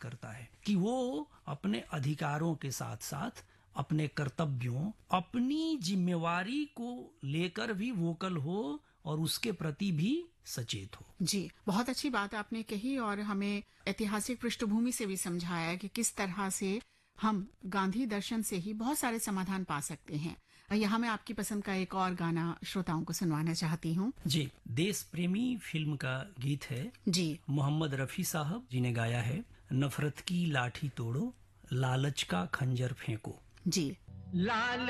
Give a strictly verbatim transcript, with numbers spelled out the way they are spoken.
करता है कि वो अपने अधिकारों के साथ साथ अपने कर्तव्यों, अपनी जिम्मेवारी को लेकर भी वोकल हो और उसके प्रति भी सचेत हो। जी, बहुत अच्छी बात आपने कही और हमें ऐतिहासिक पृष्ठभूमि से भी समझाया कि किस तरह से हम गांधी दर्शन से ही बहुत सारे समाधान पा सकते हैं। यहाँ मैं आपकी पसंद का एक और गाना श्रोताओं को सुनवाना चाहती हूँ। जी, देश प्रेमी फिल्म का गीत है। जी, मोहम्मद रफी साहब जी ने गाया है। नफरत की लाठी तोड़ो, लालच का खंजर फेंको। जी। लाल